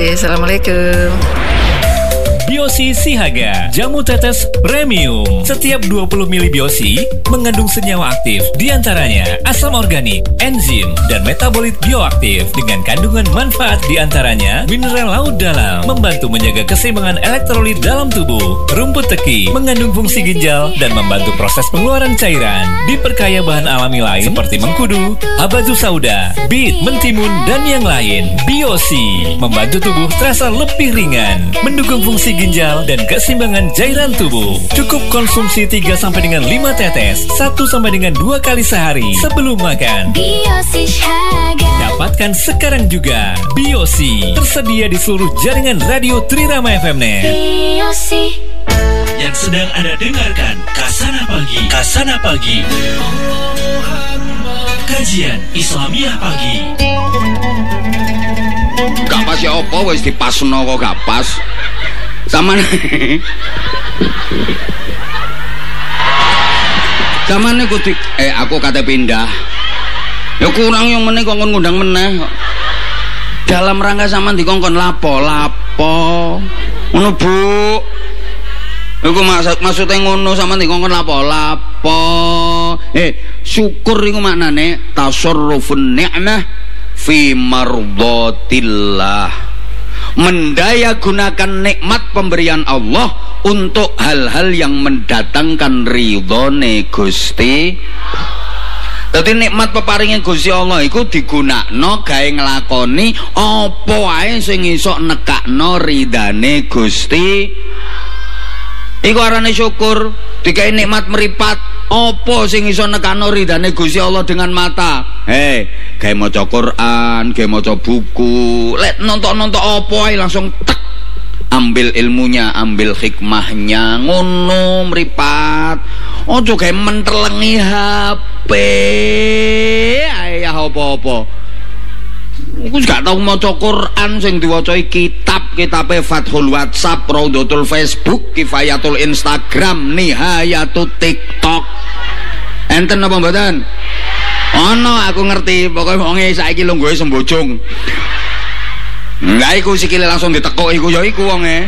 Oke, assalamualaikum. Biosi Sihaga, jamu tetes premium. Setiap 20 ml Biosi mengandung senyawa aktif, diantaranya asam organik, enzim, dan metabolit bioaktif dengan kandungan manfaat diantaranya mineral laut dalam, membantu menjaga keseimbangan elektrolit dalam tubuh. Rumput teki mengandung fungsi ginjal dan membantu proses pengeluaran cairan. Diperkaya bahan alami lain seperti mengkudu, habatu sauda, bit, mentimun, dan yang lain. Biosi membantu tubuh terasa lebih ringan, mendukung fungsi ginjal dan keseimbangan cairan tubuh. Cukup konsumsi 3-5 tetes 1-2 kali sehari sebelum makan. Biosi Sihaga. Dapatkan sekarang juga. Biosi tersedia di seluruh jaringan radio Trirama FM Net. Biosi. Yang sedang Anda dengarkan Kasana Pagi. Kasana Pagi. Kajian Islamiah Pagi. Gak pas ya apa wis dipasno kok gak pas. Zaman niku aku kate pindah. Ya kurang yang meneh kok ngundang meneh. Dalam rangka sampean dikongkon lapo. Ngono Bu. Iku maksudnya ngono sampean dikongkon lapo. Syukur iku maknane tasarrufun ni'mah fi mardhatillah. Mendaya gunakan nikmat pemberian Allah untuk hal-hal yang mendatangkan ridhone Gusti. Dadi nikmat peparinge Gusti Allah iku digunakno gawe nglakoni apa wae sing iso nekakno ridane Gusti. Iku arane syukur. Dikai nikmat meripat, apa sing iso nekakno ridane Gusti Allah dengan mata? Gawe maca Quran, gawe maca buku, lek nonton-nonton apa ae langsung tek. Ambil ilmunya, ambil hikmahnya, ngono mripat. Ojo gawe mentelengi HP. Ya apa-apa. Aku gak tau maca Quran sing diwaca kitabe Fathul WhatsApp, Raudhatul Facebook, Kifayatul Instagram, Nihayatul TikTok. Enten apa mboten? Ono aku ngerti, pokoknya wonge saiki lungguhe sembojong. Lah iku sikile langsung ditekuk iku ya iku wonge.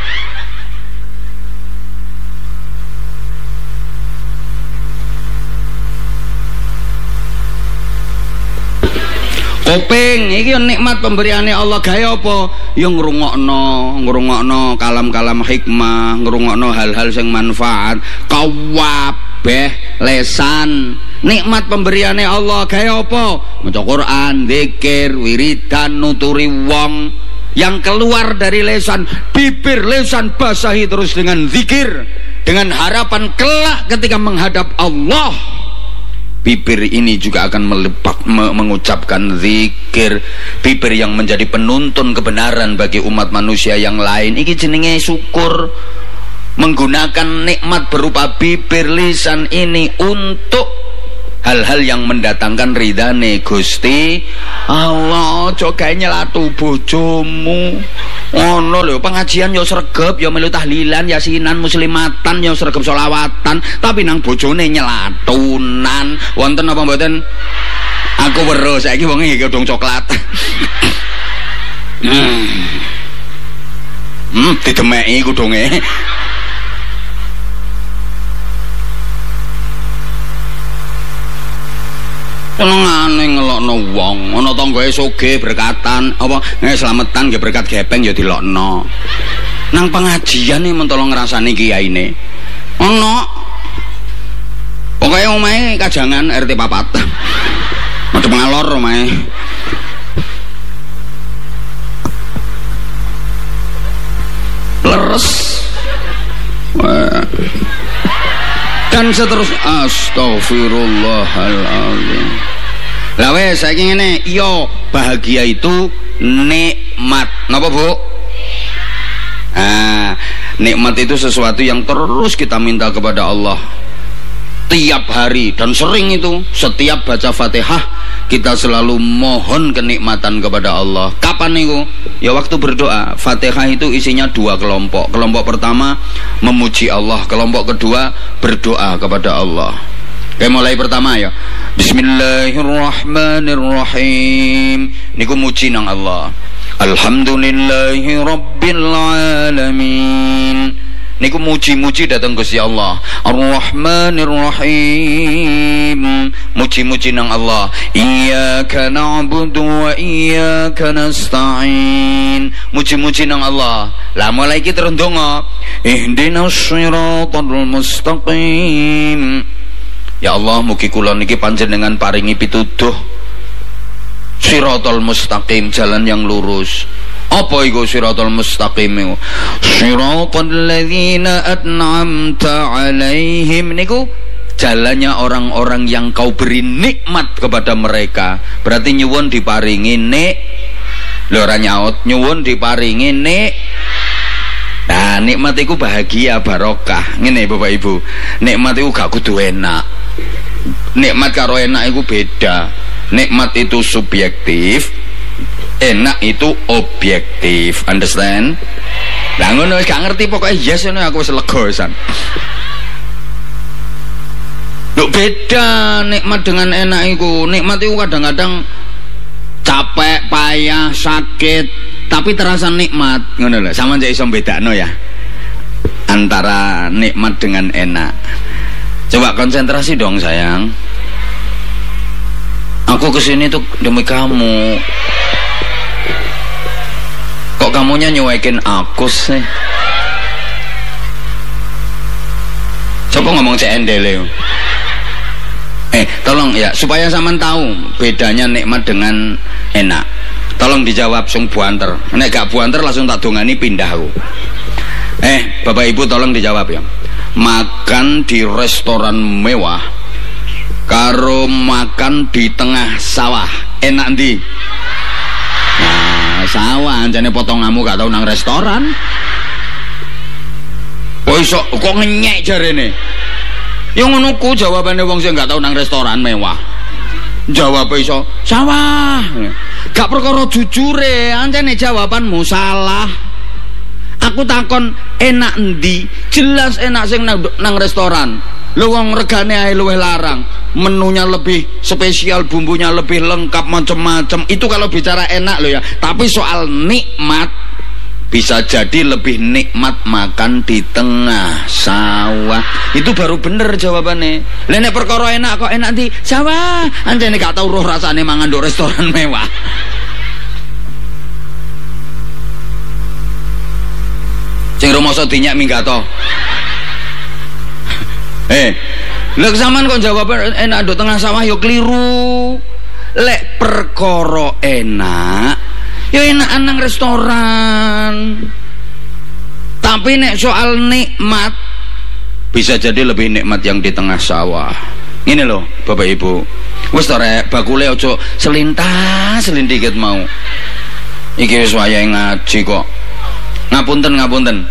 Kuping iki nikmat pemberiane Allah gawe apa? Ya ngrungokno kalam-kalam hikmah, ngrungokno hal-hal sing manfaat, kabeh lesan. Nikmat pemberiane Allah gawe apa? Maca Quran, zikir, wiridan, nuturi wong. Yang keluar dari lesan, bibir lesan basahi terus dengan zikir, dengan harapan kelak ketika menghadap Allah. Bibir ini juga akan mengucapkan zikir. Bibir yang menjadi penuntun kebenaran bagi umat manusia yang lain. Iki jenenge syukur. Menggunakan nikmat berupa bibir lisan ini untuk hal-hal yang mendatangkan ridhane Gusti Allah. Jogae nyelatu bojomu. Ono lho, pengajian yo sregep, yo melu tahlilan, yasinan, muslimatan, yo sregep selawatan, tapi nang bojone nyelatunan. Wonten apa mboten? Aku weruh saiki wonge iki godhong coklat. Didemeki godhonge. Senengane ngelokno wong, ana tanggae sugih berkatan, apa slametan nggih berkat gepeng ya dilokno. Nang pengajian iki men tolong ngrasani kiyaine. Ana. Pokoke omahe kajangan RT 4. Madhep ngalor omahe. Leres. Dan seterusnya. Astagfirullahaladzim. Lah wes saiki ngene, iya bahagia itu nikmat. Napa Bu? Nikmat itu sesuatu yang terus kita minta kepada Allah tiap hari, dan sering itu setiap baca Fatihah kita selalu mohon kenikmatan kepada Allah. Kapan itu? Ya waktu berdoa. Fatihah itu isinya dua kelompok. Kelompok pertama memuji Allah, kelompok kedua berdoa kepada Allah. Mulai pertama ya, Bismillahirrahmanirrahim. Niku muji nang Allah. Alhamdulillahi Rabbil Alamin. Niku muji-muji datang Gusti Allah. Ar-Rahmanir Rahim. Muji-muji nang Allah. Iyyaka na'budu wa iyyaka nasta'in. Muji-muji nang Allah. Lah mulai iki terus ndonga. Ihdinas shiratal mustaqim. Ya Allah, mugi kula niki panjenengan paringi pituduh Shiratal mustaqim, jalan yang lurus. Apa iku Shiratal mustaqim iku? Shiratal ladzina an'amta 'alaihim, niku jalannya orang-orang yang kau beri nikmat kepada mereka. Berarti nyuwun diparingi lho ora nyaut, nyuwun diparingi Nah, nikmat iku bahagia, barokah. Ngene Bapak Ibu. Nikmat iku gak kudu enak. Nikmat karo enak iku beda. Nikmat itu subjektif, enak itu objektif. Understand? Lah ngono wis gak ngerti pokoke yes ngono aku wis lega wisan. Lho beda nikmat dengan enak iku. Nikmat itu kadang-kadang capek, payah, sakit, tapi terasa nikmat. Ngono lho, sampeyan jek iso bedakno ya antara nikmat dengan enak. Coba konsentrasi dong sayang. Aku kesini tuh demi kamu. Kok kamunya nyuekin aku sih? Coba ngomong CNDL. Tolong ya, supaya sampean tahu bedanya nikmat dengan enak. Tolong dijawab sung buanter. Nek gak buanter langsung tak dongani pindah aku. Bapak Ibu tolong dijawab ya. Makan di restoran mewah karo makan di tengah sawah, enak ndi? Nah, sawah anjane potonganmu gak tau nang restoran. Kok iso kok ngenyek jarene? Ya ngono ku jawabane wong sing gak tau nang restoran mewah. Jawab iso sawah. Gak perkara jujure, anjane jawabanmu salah. Aku takon enak ndi? Jelas enak sing nang restoran. Lho wong regane ae luwih larang, menunya lebih spesial, bumbunya lebih lengkap, macam-macam. Itu kalau bicara enak loh ya. Tapi soal nikmat, bisa jadi lebih nikmat makan di tengah sawah. Itu baru bener jawabannya. Lah nek perkara enak kok enak di sawah, anjene gak tau roh rasane mangan di restoran mewah. Sing rumoso dinyak minggat to. Lek sampean kok jawab enak nduk tengah sawah ya keliru. Lek perkara enak ya enakan nang restoran. Tapi nek soal nikmat bisa jadi lebih nikmat yang di tengah sawah. Ini loh Bapak Ibu. Wis to rek bakule aja selintas dikit mau. Iki wis wayahe ngaji kok. Ngapunten.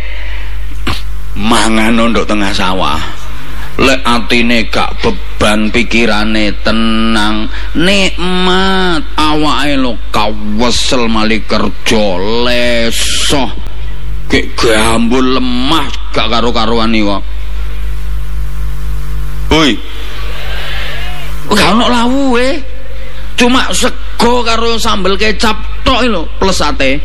Mangan nduk tengah sawah. Lek atine gak beban, pikirane tenang, nikmat, awake lo kawesel mali kerja, lesoh, gek gambul lemah gak karo-karuan iki kok. Hoi. Gak ono lawuhe. Cuma sego karo sambel kecap tok lho plus sate.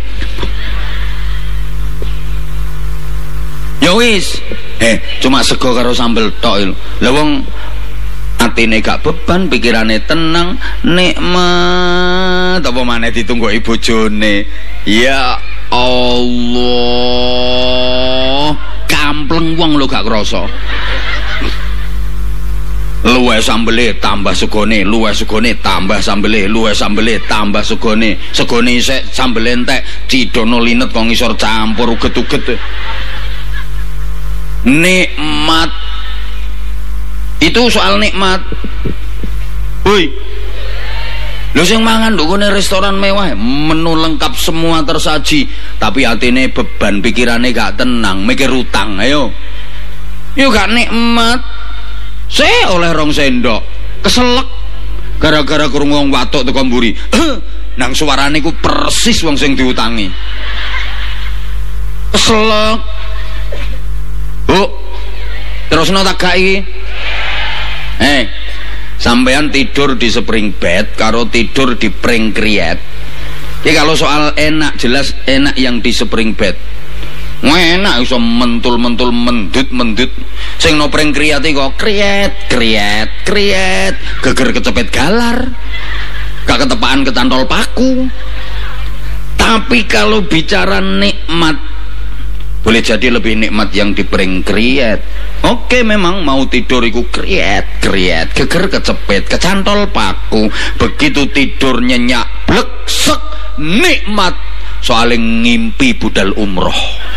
Ya wis, cuma sego karo sambel tok lho. Lah wong atine gak beban, pikirane tenang, nikmat, apa maneh ditunggoki bojone. Ya Allah, kampleng wong lho gak krasa. Luwih sambele tambah segone, luwih segone tambah sambele, luwih sambele tambah segone. Segone isik sambele entek, cidono linet kok ngisor campur uget-uget. Nikmat itu soal nikmat. Woi, lu sing mangan nduk kene restoran mewah, menu lengkap semua tersaji, tapi atine beban, pikirane gak tenang, mikir utang. Ayo yuk gak nikmat. Oleh rong sendok keselek gara-gara krungu wong watuk teko mburi. Nang suarane ku persis wong sing diutangi. Keselek. Terusno tak gak iki? Sampean tidur di spring bed karo tidur di pring kriet. Ya kalau soal enak, jelas enak yang di spring bed. Enak iso mentul-mentul mendut. Sing no pring kriyate kok kriet, geger kecepet galar. Gak ketepaan ketantol paku. Tapi kalau bicara nikmat, boleh jadi lebih nikmat yang di pring kriet. Oke, memang mau tidur iku kriet, geger kecepet, kecantol paku. Begitu tidur nyenyak bleksek, nikmat. Soalnya ngimpi budal umroh.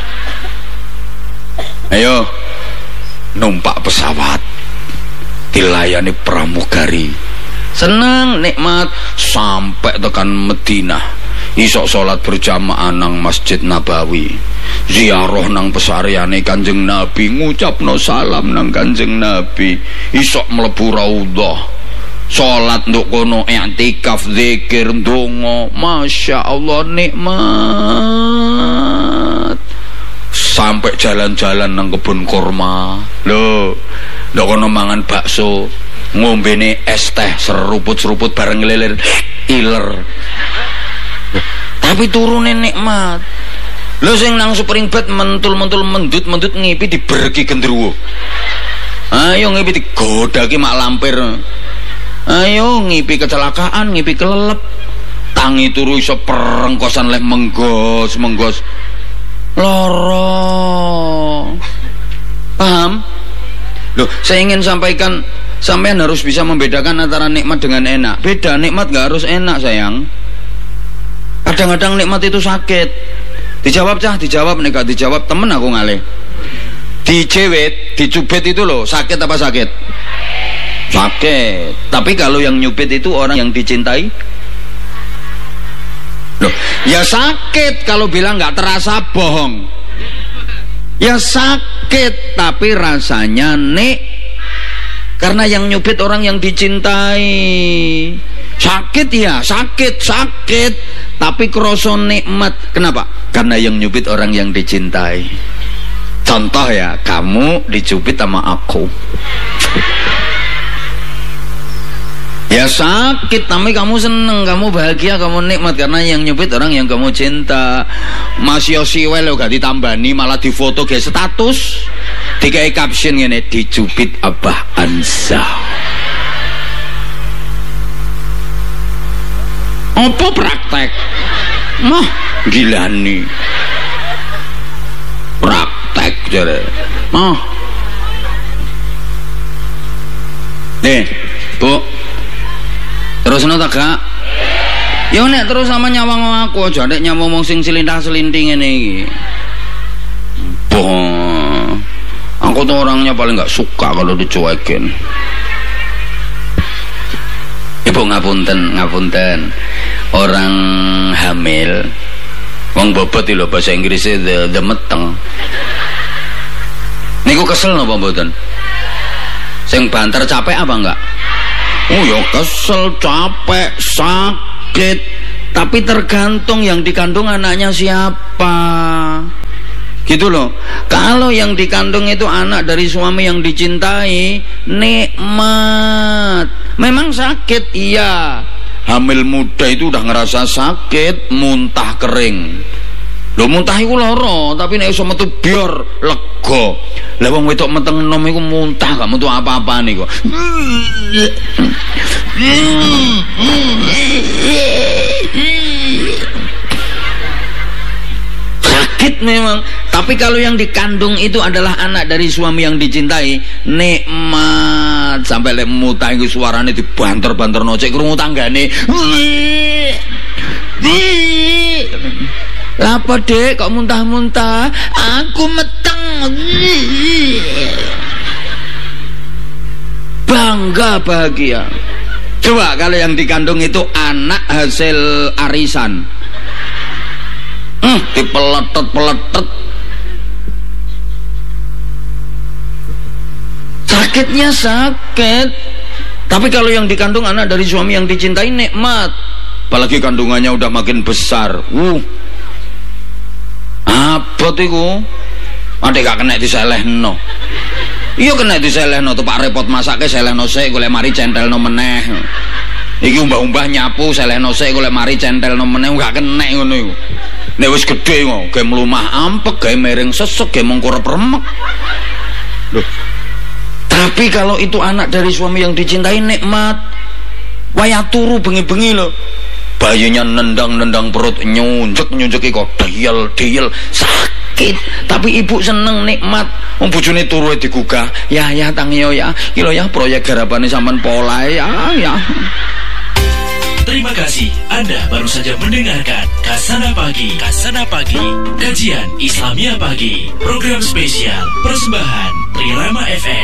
Ayo numpak pesawat dilayani pramugari, senang nikmat sampai tekan Madinah, isok salat berjamaah nang Masjid Nabawi, ziarah nang pesariane Kanjeng Nabi, ngucapno salam nang Kanjeng Nabi, isok mlebu raudhah, salat nduk kono, i'tikaf, zikir, ndonga, masya Allah nikmat. Sampai jalan-jalan nang kebun kurma, lho, ndok kono mangan bakso, ngombene es teh seruput-seruput bareng ngelilir iler. Tapi turune nikmat. Lho sing nang spring bed mentul-mentul mendut ngipi dibereki gendruwo. Ayo ngipi digodaki mak lampir. Ayo ngipi kecelakaan, ngipi kelelep. Tangi turu iso perengkosan leh menggos. Loro. Paham? Loh, saya ingin sampaikan, sampean harus bisa membedakan antara nikmat dengan enak. Beda, nikmat gak harus enak, sayang. Kadang-kadang nikmat itu sakit. Dijawab cah, dijawab, nek gak dijawab temen aku ngalih. Dijewet, dicubit itu loh, sakit apa sakit? Sakit. Tapi kalau yang nyubit itu orang yang dicintai, loh, ya sakit kalau bilang nggak terasa bohong. Ya sakit tapi rasanya karena yang nyubit orang yang dicintai. Sakit ya, sakit tapi kroso nikmat. Kenapa? Karena yang nyubit orang yang dicintai. Contoh ya, kamu dicubit sama aku. Ya sakit, tapi kamu seneng, kamu bahagia, kamu nikmat karena yang nyubit orang yang kamu cinta. Mas Yosiwe lo gak ditambani, malah difoto kayak status, dikai caption ngene, dicubit Abah Ansa. Apa praktek? Mah gila nih. Praktek jare. Nih, Bu. Terus tak gak? Ya nek terus sama nyawang aku aja nek nyawang sing selintah-selinting ngene iki. Boh. Aku tuh orangnya paling gak suka kalau dicuekin. Ibu ngapunten. Orang hamil wong bobot lho bahasa Inggrisnya the meteng. Niku kesel napa mboten? Sing banter capek apa enggak? Oh ya kesel, capek, sakit. Tapi tergantung yang dikandung anaknya siapa. Gitu loh. Kalau yang dikandung itu anak dari suami yang dicintai, nikmat. Memang sakit, iya. Hamil muda itu udah ngerasa sakit, muntah kering. Lho muntah iku loro, tapi nek iso metu biar lega. Lah wong wedok meteng enom iku muntah gak metu apa-apa niku. Sakit memang, tapi kalau yang dikandung itu adalah anak dari suami yang dicintai, nikmat. Sampai lek muntah iku suarane dibanter-banterno cek krungu tanggane. Lapa dek kok muntah-muntah? Aku meteng. Bangga bahagia. Coba kalau yang dikandung itu anak hasil arisan, dipeletet-peletet, sakitnya sakit. Tapi kalau yang dikandung anak dari suami yang dicintai, nikmat. Apalagi kandungannya udah makin besar. Abot iku. Adek gak kena diselehno. Iya kena diselehno tuh Pak repot masake selehno sik golek mari centelno meneh. Iki umbah-umbah nyapu selehno sik kok lek mari centelno meneh gak kenek ngono iku. Nek wis gedhe kok gawe mlumah ampek, gawe miring sesek, gawe mengkorep remek. Loh. Tapi kalau itu anak dari suami yang dicintai nikmat. Waya turu bengi-bengi lho. Bayinya nendang-nendang perut, nyunjek-nyunjek kok deyel-deyel sakit, tapi ibu seneng nikmat. Wong bojone turu digugah, ya tangiyo ya, kilo ya proyek garapane sampean pola ya. Terima kasih, Anda baru saja mendengarkan Kasana Pagi, kajian Islamia Pagi, program spesial persembahan Trirama FM.